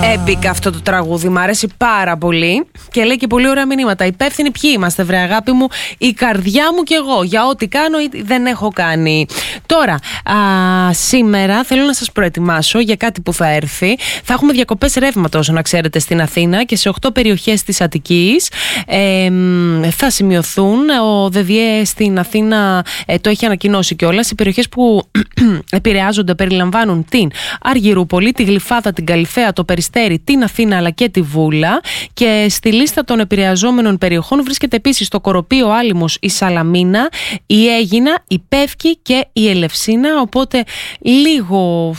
Έμπικα αυτό το τραγούδι, μου αρέσει πάρα πολύ και λέει και πολύ ωραία μηνύματα. Υπεύθυνοι ποιοι είμαστε, βρε αγάπη μου, η καρδιά μου και εγώ, για ό,τι κάνω ή δεν έχω κάνει. Τώρα, σήμερα θέλω να σας προετοιμάσω για κάτι που θα έρθει. Θα έχουμε διακοπές ρεύματος, να ξέρετε, στην Αθήνα και σε 8 περιοχές της Αττικής θα σημειωθούν. Ο ΔΔΕ στην Αθήνα το έχει ανακοινώσει κιόλας. Οι περιοχές που επηρεάζονται περιλαμβάνουν την Αργυρούπολη, τη Γλυφάδα, την Καλυθέα, το Περιστέρι, την Αθήνα αλλά και τη Βούλα. Και στη λίστα των επηρεαζόμενων περιοχών βρίσκεται επίσης το Κοροπείο, Άλυμος, η Σαλαμίνα, η Αίγινα, η Πεύκη και η Ελευσίνα. Οπότε λίγο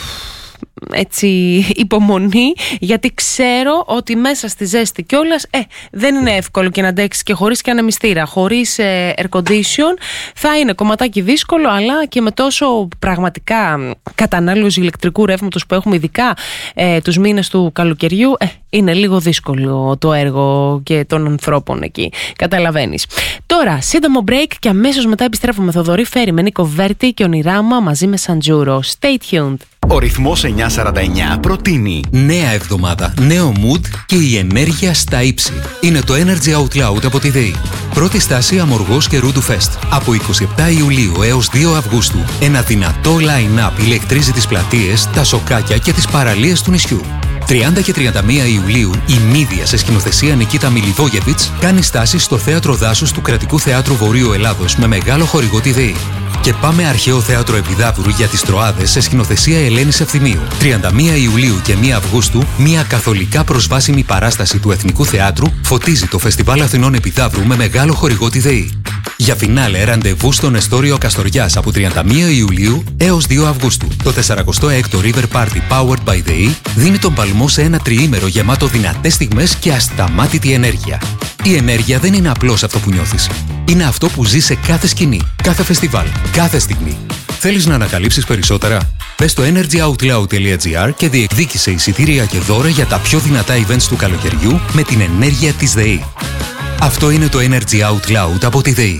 έτσι υπομονή, γιατί ξέρω ότι μέσα στη ζέστη κιόλας δεν είναι εύκολο και να αντέξεις και χωρίς και ανεμιστήρα, χωρίς air condition θα είναι κομματάκι δύσκολο, αλλά και με τόσο πραγματικά κατανάλωση ηλεκτρικού ρεύματος που έχουμε ειδικά τους μήνες του καλοκαιριού, είναι λίγο δύσκολο το έργο και των ανθρώπων εκεί, καταλαβαίνεις. Τώρα σύντομο break και αμέσως μετά επιστρέφουμε. Θοδωρή Φέρη με Νίκο Βέρτη και Ονειράμα μαζί με Σαντζούρο. Stay tuned. Ο ρυθμός 949 προτείνει νέα εβδομάδα, νέο mood και η ενέργεια στα ύψη. Είναι το Energy Out Loud από τη ΔΕΗ. Πρώτη στάση Αμοργός και Ρούντου Fest. Από 27 Ιουλίου έως 2 Αυγούστου. Ένα δυνατό line-up ηλεκτρίζει τις πλατείες, τα σοκάκια και τις παραλίες του νησιού. 30 και 31 Ιουλίου η Μύδια σε σκηνοθεσία Νικίτα Μιλιδόγεβιτς κάνει στάση στο Θέατρο Δάσους του Κρατικού Θεάτρου Βορείου Ελλάδος με μεγάλο χορηγό τη ΔΕΗ. Και πάμε Αρχαίο Θέατρο Επιδαύρου για τις Τροάδες σε σκηνοθεσία Ελένης Ευθυμίου. 31 Ιουλίου και 1 Αυγούστου μια καθολικά προσβάσιμη παράσταση του Εθνικού Θεάτρου φωτίζει το Φεστιβάλ Αθηνών Επιδαύρου με μεγάλο χορηγό τη ΔΕΗ. Για φινάλε ραντεβού στον Εστόριο Καστοριάς από 31 Ιουλίου έως 2 Αυγούστου. Το 46ο River Party Powered by ΔΕΗ δίνει τον παλμό σε ένα τριήμερο γεμάτο δυνατές στιγμές και ασταμάτητη ενέργεια. Η ενέργεια δεν είναι απλώς αυτό που νιώθεις. Είναι αυτό που ζεις σε κάθε σκηνή, κάθε φεστιβάλ, κάθε στιγμή. Θέλεις να ανακαλύψεις περισσότερα? Μπες στο energyoutloud.gr και διεκδίκησε εισιτήρια και δώρα για τα πιο δυνατά events του καλοκαιριού με την ενέργεια της ΔΕΗ. Αυτό είναι το Energy Out Loud από τη ΔΕΗ.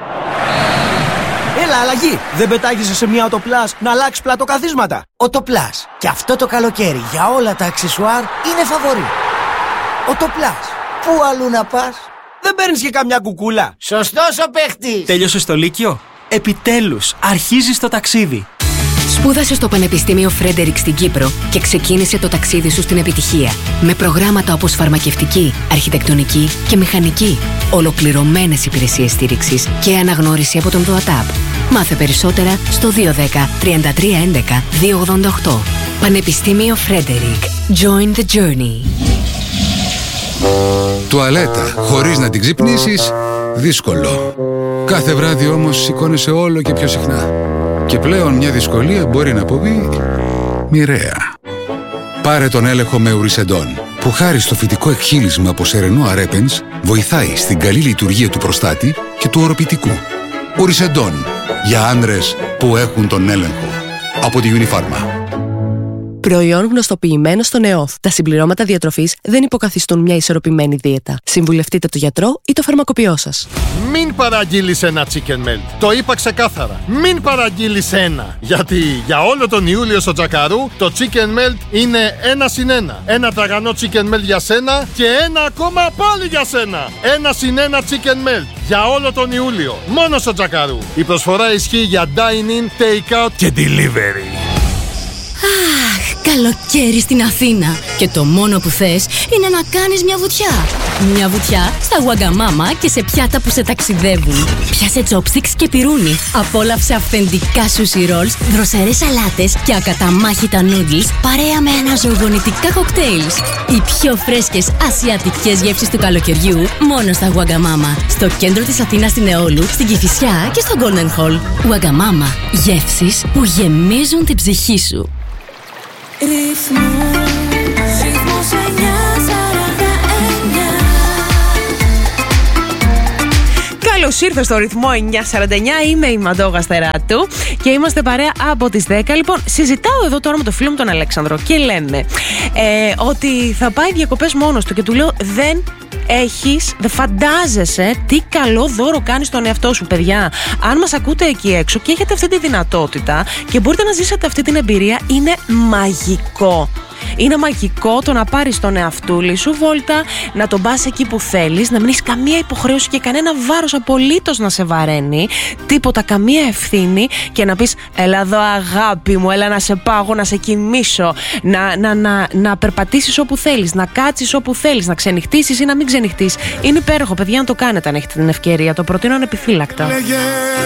Έλα, αλλαγή! Δεν πετάγεσαι σε μια Autoplus να αλλάξει πλατοκαθίσματα? Autoplus. Και αυτό το καλοκαίρι για όλα τα αξεσουάρ είναι φαβορί. Autoplus. Πού αλλού να πας? Δεν παίρνεις και καμιά κουκούλα? Σωστός ο παίχτης! Τέλειωσες το Λύκειο? Επιτέλους, αρχίζεις το ταξίδι. Σπούδασε στο Πανεπιστήμιο Φρέντερικ στην Κύπρο και ξεκίνησε το ταξίδι σου στην επιτυχία. Με προγράμματα όπως φαρμακευτική, αρχιτεκτονική και μηχανική. Ολοκληρωμένες υπηρεσίες στήριξης και αναγνώριση από τον ΔΟΑΤΑΠ. Μάθε περισσότερα στο 210 33 11 288. Πανεπιστήμιο Φρέντερικ. Join the journey. Τουαλέτα χωρίς να την ξυπνήσεις, δύσκολο. Κάθε βράδυ όμως σηκώνεσαι όλο και πιο συχνά. Και πλέον μια δυσκολία μπορεί να αποβεί μοιραία. Πάρε τον έλεγχο με Ουρισεντόν, που χάρη στο φυτικό εκχύλισμα από σερενό αρέπενς βοηθάει στην καλή λειτουργία του προστάτη και του οροπητικού. Ουρισεντόν, για άνδρες που έχουν τον έλεγχο. Από τη Unifarma. Προϊόν γνωστοποιημένο στον ΕΟΦ. Τα συμπληρώματα διατροφής δεν υποκαθιστούν μια ισορροπημένη δίαιτα. Συμβουλευτείτε τον γιατρό ή το φαρμακοποιό σας. Μην παραγγείλεις ένα chicken melt. Το είπα ξεκάθαρα. Μην παραγγείλεις ένα. Γιατί για όλο τον Ιούλιο στο Τζακαρού το chicken melt είναι 1+1. Ένα τραγανό chicken melt για σένα και ένα ακόμα πάλι για σένα. 1+1 chicken melt για όλο τον Ιούλιο. Μόνο στο Τζακαρού. Η προσφορά ισχύει για dine-in, take-out και delivery. Αχ, καλοκαίρι στην Αθήνα. Και το μόνο που θες είναι να κάνεις μια βουτιά. Μια βουτιά στα Wagamama και σε πιάτα που σε ταξιδεύουν. Πιάσε chopsticks και πυρούνι. Απόλαυσε αυθεντικά sushi rolls, δροσερές σαλάτες και ακαταμάχητα noodles παρέα με αναζωογονητικά κοκτέιλς. Οι πιο φρέσκες ασιατικές γεύσεις του καλοκαιριού μόνο στα Wagamama. Στο κέντρο της Αθήνας στην Εόλου, στην Κηφισιά και στο Golden Hall. Wagamama. Γεύσεις που γεμίζουν την ψυχή σου. Ρυθμός 949. Καλώς ήρθες στο ρυθμό 949. Είμαι η Μαντώ Γαστεράτου και είμαστε παρέα από τις 10. Λοιπόν, συζητάω εδώ τώρα με το φίλο μου τον Αλέξανδρο και λέμε ότι θα πάει διακοπές μόνος του και του λέω δεν φαντάζεσαι τι καλό δώρο κάνεις στον εαυτό σου, παιδιά. Αν μας ακούτε εκεί έξω και έχετε αυτή τη δυνατότητα και μπορείτε να ζήσετε αυτή την εμπειρία, είναι μαγικό. Είναι μαγικό το να πάρεις τον εαυτούλη σου βόλτα, να τον πας εκεί που θέλεις, να μην έχεις καμία υποχρέωση και κανένα βάρος απολύτως να σε βαραίνει, τίποτα, καμία ευθύνη, και να πεις έλα εδώ αγάπη μου, έλα να σε πάγω, να σε κοιμήσω, να περπατήσεις όπου θέλεις, να κάτσεις όπου θέλεις, να ξενυχτήσεις ή να μην ξενυχτήσεις. Είναι υπέροχο, παιδιά, να το κάνετε αν έχετε την ευκαιρία. Το προτείνω ανεπιφύλακτα.